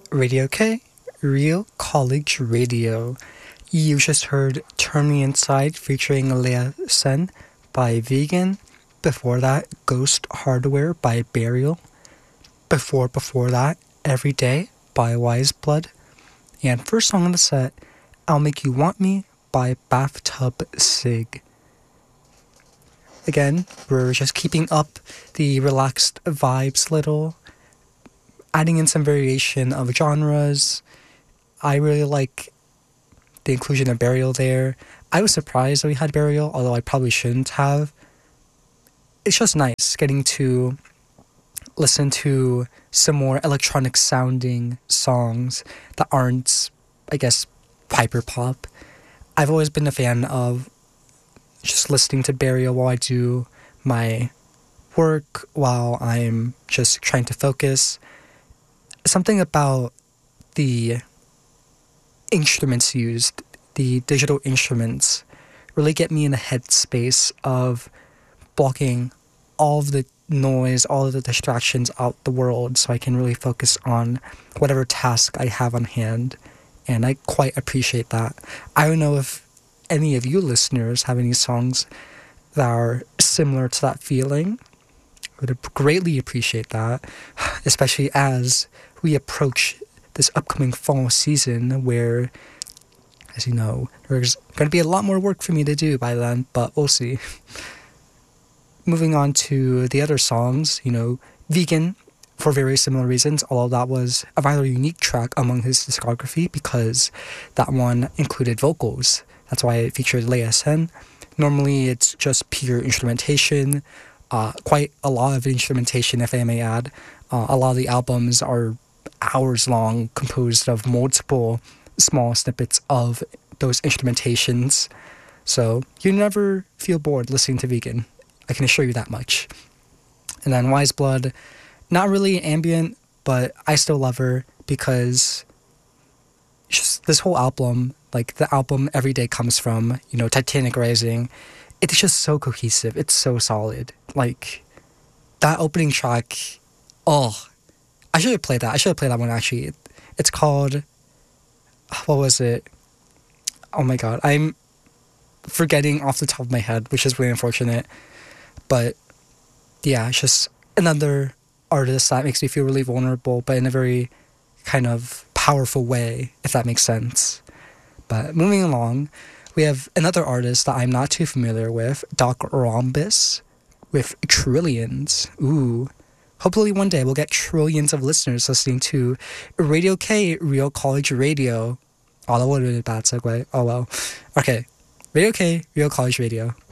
Radio K, Real College Radio. You just heard Turn Me Inside featuring Leah Sen by Vegan. Before that, Ghost Hardware by Burial. Before that, Every Day by Wise Blood. And first song on the set, I'll Make You Want Me by Bathtub Sig. Again, we're just keeping up the relaxed vibes little, adding in some variation of genres. I really like the inclusion of Burial there. I was surprised that we had Burial, although I probably shouldn't have. It's just nice getting to listen to some more electronic sounding songs that aren't, I guess, hyper pop. I've always been a fan of just listening to Burial while I do my work, while I'm just trying to focus. Something about the instruments used, the digital instruments, really get me in a headspace of blocking all of the noise, all of the distractions out the world so I can really focus on whatever task I have on hand. And I quite appreciate that. I don't know if any of you listeners have any songs that are similar to that feeling. I would greatly appreciate that, especially as we approach this upcoming fall season where, as you know, there's going to be a lot more work for me to do by then, but we'll see. Moving on to the other songs, Vegan, for very similar reasons, although that was a rather unique track among his discography because that one included vocals. That's why it featured Leah Sen. Normally it's just pure instrumentation, quite a lot of instrumentation if I may add. A lot of the albums are hours long, composed of multiple small snippets of those instrumentations. So you never feel bored listening to Vegan. I can assure you that much. And then Wise Blood, not really ambient, but I still love her because just this whole album, like the album Every Day comes from, Titanic Rising, it's just so cohesive. It's so solid. Like that opening track, I should have played that. I should have played that one actually. It's called, what was it? Oh my god, I'm forgetting off the top of my head, which is really unfortunate. But yeah, it's just another artist that makes me feel really vulnerable, but in a very kind of powerful way, if that makes sense. But moving along, we have another artist that I'm not too familiar with, Doc Rhombus, with Trillions. Ooh. Hopefully one day we'll get trillions of listeners listening to Radio K, Real College Radio. Oh, that would have been a bad segue. Oh well. Okay. Radio K, Real College Radio.